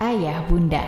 ayah bunda.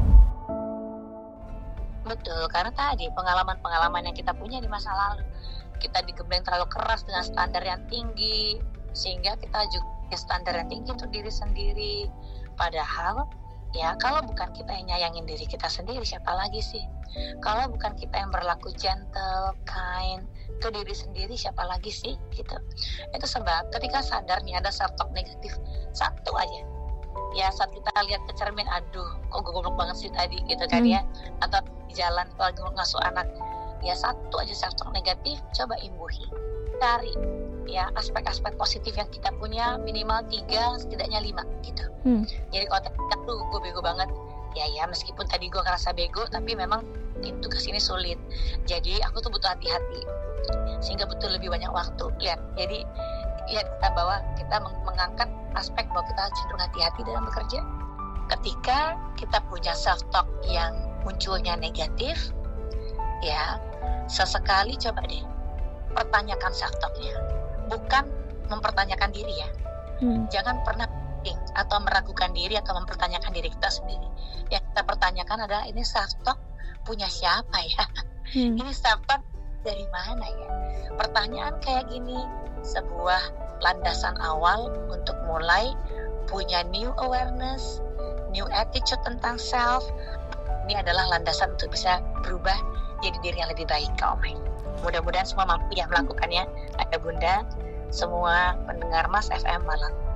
Betul, karena tadi pengalaman-pengalaman yang kita punya di masa lalu, kita digembleng terlalu keras dengan standar yang tinggi, sehingga kita juga standar yang tinggi untuk diri sendiri. Padahal ya kalau bukan kita yang nyayangin diri kita sendiri, siapa lagi sih? Kalau bukan kita yang berlaku gentle, kind ke diri sendiri, siapa lagi sih? Gitu. Itu sebab ketika sadar nih ada self-talk negatif satu aja, ya saat kita lihat ke cermin, aduh kok gue goblok banget sih tadi gitu kan ya, atau di jalan lagi ngasuh anak, ya satu aja self-talk negatif, coba imbuhi, cari ya aspek-aspek positif yang kita punya, minimal 3, setidaknya 5 gitu. Jadi kalau tadi tuh gue bego banget, ya meskipun tadi gue ngerasa bego, tapi memang itu kesini sulit, jadi aku tuh butuh hati-hati sehingga butuh lebih banyak waktu. Lihat, jadi ya kita mengangkat aspek bahwa kita cenderung hati-hati dalam bekerja. Ketika kita punya self-talk yang munculnya negatif, ya sesekali coba deh pertanyakan self-talknya, bukan mempertanyakan diri ya. Jangan pernah atau meragukan diri atau mempertanyakan diri kita sendiri. Yang kita pertanyakan adalah, ini self-talk punya siapa ya? Ini self-talk dari mana ya? Pertanyaan kayak gini sebuah landasan awal untuk mulai punya new awareness, new attitude tentang self. Ini adalah landasan untuk bisa berubah jadi diri yang lebih baik, Kak Omai. Mudah-mudahan semua mampu ya melakukannya, Ayah Bunda, semua pendengar Mas FM Malang.